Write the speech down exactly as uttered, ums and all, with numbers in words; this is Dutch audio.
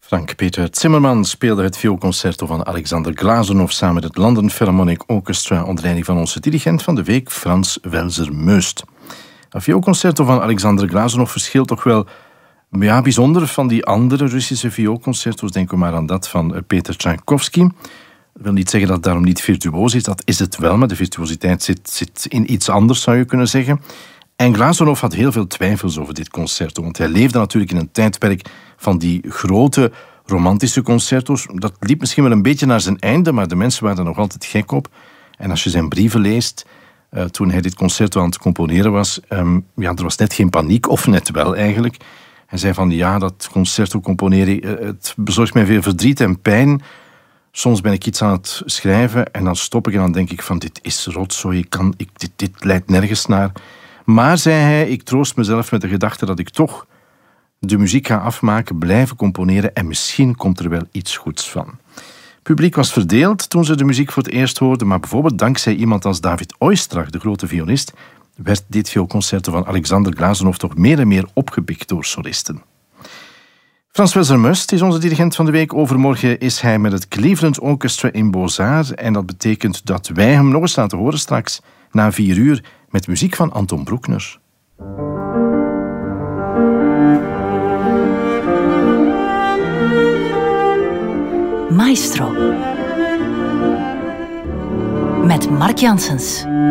Frank-Peter Zimmermann speelde het vioolconcerto van Alexander Glazunov samen met het London Philharmonic Orchestra onder leiding van onze dirigent van de week, Frans Welser-Meust. Het vioolconcerto van Alexander Glazunov verschilt toch wel ja, bijzonder van die andere Russische vioolconcerto's. Denk maar aan dat van Peter Tchaikovsky. Dat wil niet zeggen dat het daarom niet virtuoos is, dat is het wel, maar de virtuositeit zit, zit in iets anders, zou je kunnen zeggen. En Glazunov had heel veel twijfels over dit concerto, want hij leefde natuurlijk in een tijdperk van die grote romantische concerto's. Dat liep misschien wel een beetje naar zijn einde, maar de mensen waren er nog altijd gek op. En als je zijn brieven leest, uh, toen hij dit concerto aan het componeren was, um, ja, er was net geen paniek, of net wel eigenlijk. Hij zei van, ja, dat concerto componeren, uh, het bezorgt mij veel verdriet en pijn. Soms ben ik iets aan het schrijven en dan stop ik en dan denk ik van, dit is rotzooi, ik kan, ik, dit, dit leidt nergens naar. Maar, zei hij, ik troost mezelf met de gedachte dat ik toch de muziek ga afmaken, blijven componeren en misschien komt er wel iets goeds van. Het publiek was verdeeld toen ze de muziek voor het eerst hoorden, maar bijvoorbeeld dankzij iemand als David Oistrakh, de grote violist, werd dit vioolconcerto van Alexander Glazunov toch meer en meer opgepikt door solisten. Frans Welser-Meust is onze dirigent van de week. Overmorgen is hij met het Cleveland Orchestra in Beaux-Arts en dat betekent dat wij hem nog eens laten horen straks na vier uur met muziek van Anton Bruckner. Maestro met Mark Janssens.